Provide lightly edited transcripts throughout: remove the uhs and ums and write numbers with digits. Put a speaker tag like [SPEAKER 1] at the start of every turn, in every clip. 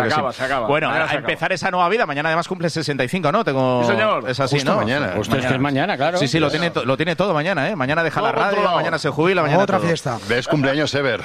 [SPEAKER 1] supuesto que sí.
[SPEAKER 2] Se acaba.
[SPEAKER 1] Bueno,
[SPEAKER 2] Mañana
[SPEAKER 1] a empezar esa nueva vida. Mañana además cumple 65, ¿no?
[SPEAKER 2] Sí, señor.
[SPEAKER 1] Es así,
[SPEAKER 3] Justo
[SPEAKER 1] ¿no?
[SPEAKER 3] mañana.
[SPEAKER 1] Justo
[SPEAKER 4] Es que es mañana, claro.
[SPEAKER 1] Sí, lo tiene todo mañana, ¿eh? Mañana deja la radio, mañana se jubila, mañana
[SPEAKER 5] Otra
[SPEAKER 1] todo.
[SPEAKER 5] fiesta.
[SPEAKER 3] ¿Ves cumpleaños Ever?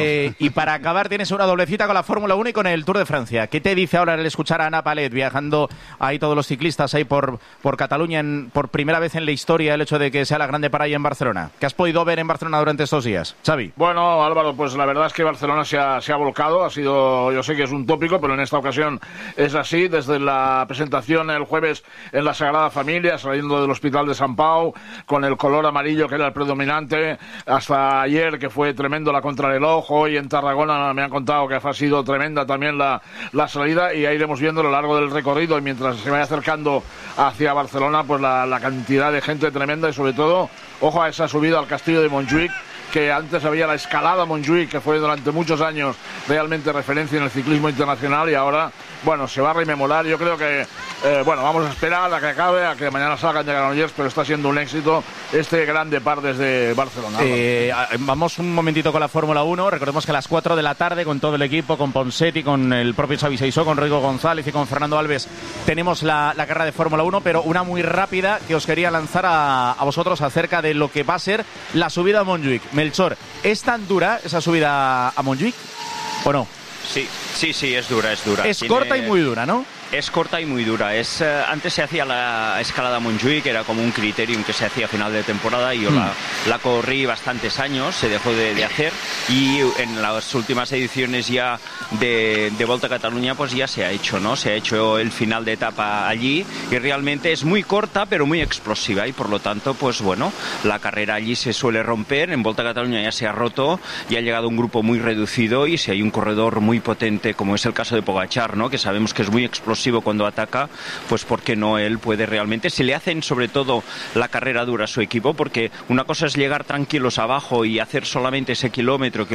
[SPEAKER 1] Y para acabar tienes una doblecita con la Fórmula 1 y con el Tour de Francia. ¿Qué te dice ahora el escuchar a Ana Palet viajando ahí todos los ciclistas ahí por Cataluña por primera vez en la historia, el hecho de que sea la grande para ahí en Barcelona? ¿Qué has podido ver en Barcelona durante estos días, Xavi?
[SPEAKER 2] Bueno, Álvaro, pues la verdad es que Barcelona se ha volcado. Yo sé que es un tópico, pero en esta ocasión es así. Desde la presentación el jueves en la Sagrada Familia, saliendo del Hospital de Sant Pau, con el color amarillo que era el predominante, hasta ayer que fue tremendo la contrarreloj. Hoy en Tarragona me han contado que ha sido tremenda también la salida, y ahí iremos viendo a lo largo del recorrido, y mientras se vaya acercando hacia Barcelona, pues la cantidad de gente tremenda, y sobre todo, ojo a esa subida al castillo de Montjuïc, que antes había la escalada Montjuïc, que fue durante muchos años realmente referencia en el ciclismo internacional, y ahora, bueno, se va a rememorar. Yo creo que, vamos a esperar a que acabe, a que mañana salgan de Granollers, pero está siendo un éxito este gran depart desde Barcelona.
[SPEAKER 1] Vamos un momentito con la Fórmula 1. Recordemos que a las 4 de la tarde, con todo el equipo, con Ponseti, con el propio Xavi Seisó, con Rodrigo González y con Fernando Alves, tenemos la carrera de Fórmula 1, pero una muy rápida que os quería lanzar a vosotros acerca de lo que va a ser la subida a Montjuïc. Melchor, ¿es tan dura esa subida a Montjuïc o no?
[SPEAKER 6] Sí, es dura.
[SPEAKER 1] Es corta y muy dura, ¿no?
[SPEAKER 6] Es corta y muy dura. Antes se hacía la escalada Montjuïc, que era como un criterium que se hacía a final de temporada, y yo la corrí bastantes años, se dejó de hacer, y en las últimas ediciones ya de Volta a Cataluña pues ya se ha hecho, ¿no? Se ha hecho el final de etapa allí, y realmente es muy corta pero muy explosiva, y por lo tanto pues bueno, la carrera allí se suele romper. En Volta a Cataluña ya se ha roto, y ha llegado un grupo muy reducido, y si hay un corredor muy potente como es el caso de Pogačar, ¿no? Que sabemos que es muy explosivo cuando ataca, pues ¿por qué no él puede realmente? Se le hacen sobre todo la carrera dura a su equipo, porque una cosa es llegar tranquilos abajo y hacer solamente ese kilómetro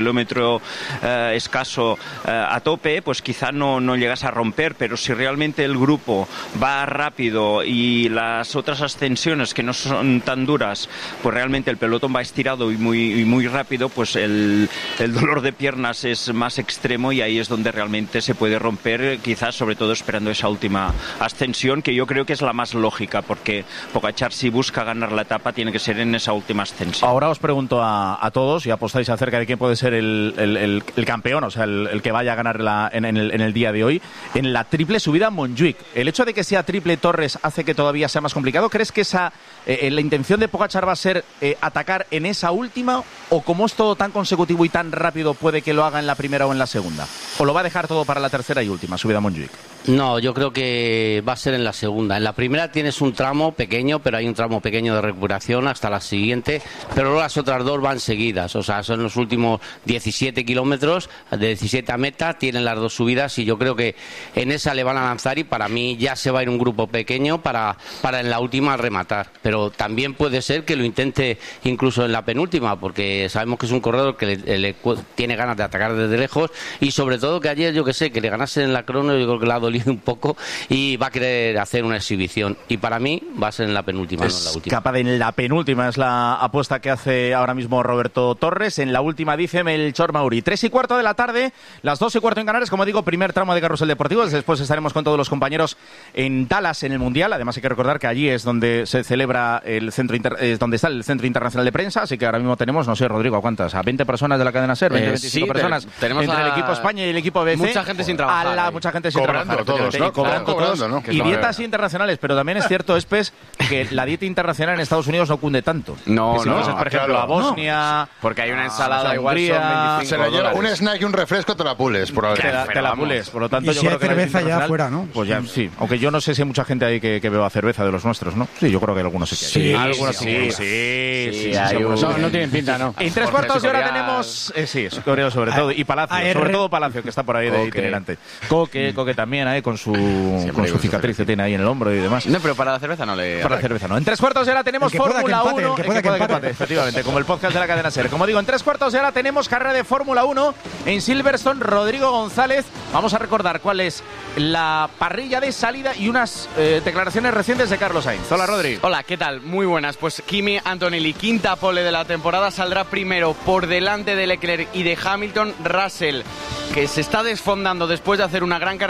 [SPEAKER 6] escaso a tope, pues quizá no llegas a romper, pero si realmente el grupo va rápido y las otras ascensiones que no son tan duras, pues realmente el pelotón va estirado y muy rápido, pues el dolor de piernas es más extremo, y ahí es donde realmente se puede romper, quizás sobre todo esperando esa última ascensión, que yo creo que es la más lógica, porque Pogačar, si busca ganar la etapa, tiene que ser en esa última ascensión.
[SPEAKER 1] Ahora os pregunto a todos, y apostáis acerca de quién puede ser el campeón, o sea, el que vaya a ganar en el día de hoy, en la triple subida a Montjuïc. ¿El hecho de que sea triple Torres hace que todavía sea más complicado? ¿Crees que la intención de Pogačar va a ser atacar en esa última, o como es todo tan consecutivo y tan rápido, puede que lo haga en la primera o en la segunda? ¿O lo va a dejar todo para la tercera y última subida a Montjuïc?
[SPEAKER 4] No, yo creo que va a ser en la segunda. En la primera tienes un tramo pequeño, pero hay un tramo pequeño de recuperación hasta la siguiente, pero luego las otras dos van seguidas, o sea, son los últimos 17 kilómetros, de 17 a meta, tienen las dos subidas, y yo creo que en esa le van a lanzar, y para mí ya se va a ir un grupo pequeño para en la última rematar, pero también puede ser que lo intente incluso en la penúltima, porque sabemos que es un corredor que le tiene ganas de atacar desde lejos, y sobre todo que ayer, yo que sé, que le ganasen en la crono, yo creo que le ha dolido un poco, y va a querer hacer una exhibición, y para mí va a ser en la penúltima, no en la última.
[SPEAKER 1] Capaz de en la penúltima, es la apuesta que hace ahora mismo Roberto Torres. En la última dice Melchor Mauri. 3:15 de la tarde, las 2:15 en Canarias, como digo, primer tramo de Carrusel Deportivo. Después estaremos con todos los compañeros en Dallas, en el Mundial. Además hay que recordar que allí es donde se celebra donde está el Centro Internacional de Prensa, así que ahora mismo tenemos, no sé, Rodrigo, ¿a cuántas? ¿A 20 personas de la cadena SER? 25 personas
[SPEAKER 7] tenemos
[SPEAKER 1] entre el equipo España y el equipo BBC.
[SPEAKER 7] Mucha gente sin trabajar.
[SPEAKER 1] Mucha gente sin
[SPEAKER 3] cobrando
[SPEAKER 1] trabajar.
[SPEAKER 3] Todos, ¿no?
[SPEAKER 1] Cobrando, ¿no? Y dietas internacionales, pero también es cierto, Espes, que la dieta internacional en Estados Unidos no cunde tanto.
[SPEAKER 7] No,
[SPEAKER 1] que si fueses, por ejemplo, a Bosnia,
[SPEAKER 7] porque hay una ensalada igual son $25.
[SPEAKER 3] Se la lleva un snack y un refresco, te la pules, probablemente.
[SPEAKER 1] Te la pules, por lo tanto
[SPEAKER 5] y
[SPEAKER 1] yo
[SPEAKER 5] si
[SPEAKER 1] creo
[SPEAKER 5] hay
[SPEAKER 1] que
[SPEAKER 5] cerveza ya afuera, ¿no?
[SPEAKER 1] Pues ya, sí. Aunque yo no sé si hay mucha gente ahí que beba cerveza de los nuestros, ¿no? Sí, yo creo que algunos sí.
[SPEAKER 5] Sí,
[SPEAKER 1] algunos
[SPEAKER 5] sí.
[SPEAKER 4] No tienen pinta, ¿no?
[SPEAKER 1] En 3/4 de hora tenemos... sí, Corea sobre todo, y Palacio, sobre todo Palacio, que está por ahí de itinerante. Coque también, con su cicatriz que tiene ahí en el hombro y demás.
[SPEAKER 7] No, pero para la cerveza no le...
[SPEAKER 1] Para la cerveza no. En 3/4 de hora tenemos Fórmula 1.
[SPEAKER 5] El que pueda que empate.
[SPEAKER 1] Efectivamente, como el podcast de la cadena SER. Como digo, en 3/4 de hora tenemos carrera de Fórmula 1 en Silverstone. Rodrigo González. Vamos a recordar cuál es la parrilla de salida y unas declaraciones recientes de Carlos Sainz. Hola, Rodri.
[SPEAKER 7] Hola, ¿qué tal? Muy buenas. Pues Kimi Antonelli, quinta pole de la temporada, saldrá primero por delante de Leclerc y de Hamilton. Russell, que se está desfondando después de hacer una gran carrera